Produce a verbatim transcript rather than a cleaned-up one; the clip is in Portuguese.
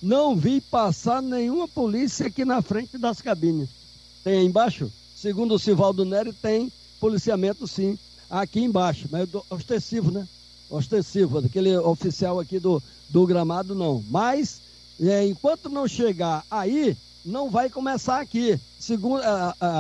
não vi passar nenhuma polícia aqui na frente das cabines. Tem aí embaixo? Segundo o Sivaldo Nery, tem policiamento sim, aqui embaixo, mas ostensivo, né? Ostensivo, daquele oficial aqui do, do gramado não. Mas, é, enquanto não chegar aí, não vai começar aqui. Segundo, a, a,